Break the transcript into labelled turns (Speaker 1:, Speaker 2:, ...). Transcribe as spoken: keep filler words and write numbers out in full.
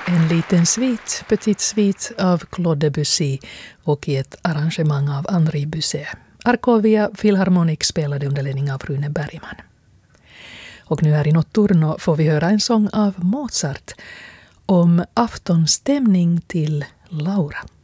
Speaker 1: En liten svit, Petite Suite av Claude Debussy och i ett arrangemang av Henri Busset. Arkovia Philharmonic spelade under ledning av Rune Bergman. Och nu här i Notturno får vi höra en sång av Mozart om aftonstämning till Laura.